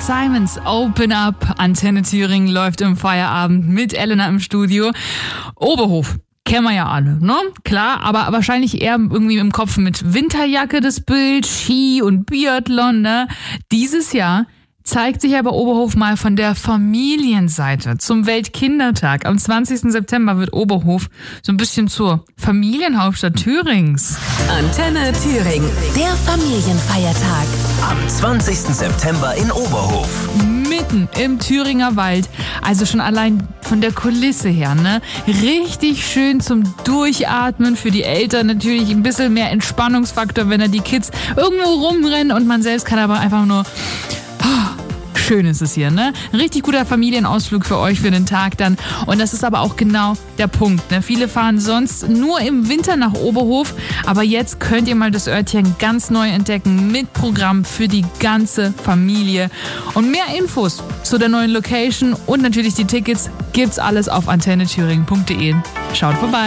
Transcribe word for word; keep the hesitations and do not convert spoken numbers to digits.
Simons, Open Up. Antenne Thüringen läuft im Feierabend mit Elena im Studio. Oberhof. Kennen wir ja alle, ne? Klar, aber wahrscheinlich eher irgendwie im Kopf mit Winterjacke das Bild, Ski und Biathlon, ne? Dieses Jahr zeigt sich aber Oberhof mal von der Familienseite. Zum Weltkindertag am zwanzigsten September wird Oberhof so ein bisschen zur Familienhauptstadt Thürings. Antenne Thüringen, der Familienfeiertag. Am zwanzigsten September in Oberhof. Mitten im Thüringer Wald. Also schon allein von der Kulisse her, ne? Richtig schön zum Durchatmen. Für die Eltern natürlich ein bisschen mehr Entspannungsfaktor, wenn da die Kids irgendwo rumrennen und man selbst kann aber einfach nur... Schön ist es hier, ne? Ein richtig guter Familienausflug für euch für den Tag dann. Und das ist aber auch genau der Punkt, ne? Viele fahren sonst nur im Winter nach Oberhof, aber jetzt könnt ihr mal das Örtchen ganz neu entdecken mit Programm für die ganze Familie. Und mehr Infos zu der neuen Location und natürlich die Tickets gibt's alles auf antenne thüringen punkt de. Schaut vorbei.